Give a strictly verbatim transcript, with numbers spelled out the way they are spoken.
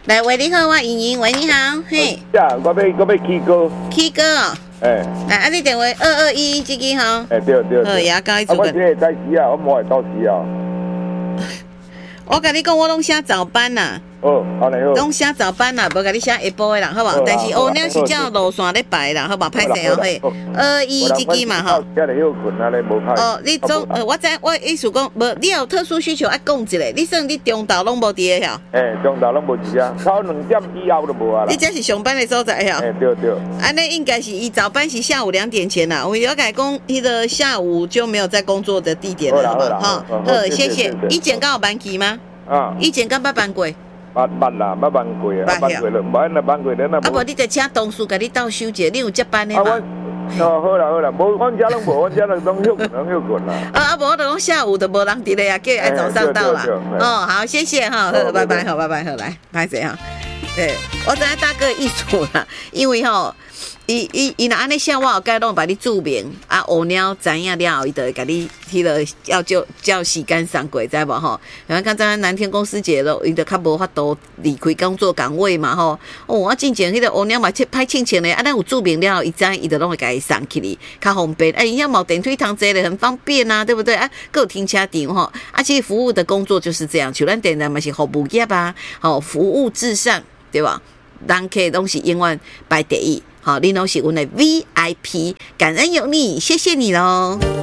来，喂，你好，我莹莹，喂，你好，嘿。 呀，我要我要起歌。 起歌哦。 哎。 来，啊，你电话二二一这个哈。 哎，对对。 好，也交伊做个。啊，我这个代志啊，我无会到时啊。 我跟你讲，我拢写早班呐。 哦，好嘞好。 拢写早班啦，无甲你写下晡的啦，好不好？但是哦，那是照路线咧排啦，好不好？歹势哦，嘿，二一这支嘛，吼。哦，你总呃，我知我意思讲，无你有特殊需求，爱讲一下。你算你中昼拢无伫个遐？ 诶，中昼拢无伫啊，超两点以后都无啊啦。 你这是上班的所在遐？ 诶，对对。 安尼应该是伊早班是下午两点前啦。我了解讲，伊的下午就没有在工作的地点了，好不好？哈，好，谢谢。以前刚有班期吗？啊，以前刚捌班过。 捌捌啦，捌班过啊，捌过了，无安那班过了那。 啊，无你得请同事甲你倒休者，你有接班的吗？ 啊，哦，好啦好啦，无，阮遮拢无，阮遮拢拢休拢休困啦。 啊啊，无，我拢下午都无人伫咧啊，叫伊爱早上到啦。哦，好，谢谢哈，好，拜拜，好，拜拜，好，来，歹势哈。对，我知影大哥意思啦，因为吼。伊伊伊若安尼写，我后盖拢把你注明啊，乌鸟知影了后，伊就会甲你迄个要叫叫时间送过，知无吼？然后刚才南天公司节咯，伊就较无法度离开工作岗位嘛吼。哦，我进前迄个乌鸟嘛歹清清咧，啊，咱有注明了后，伊知伊就拢会甲伊送起哩，较方便。哎，伊遐冇电梯通坐咧，很方便啊，对不对啊？各有停车场吼，啊，其实服务的工作就是这样，像咱电台嘛是服务业啊，吼，服务至上，对吧？人客拢是永远排第一。好，你拢是阮的 V I P， 感恩有你，谢谢你喽。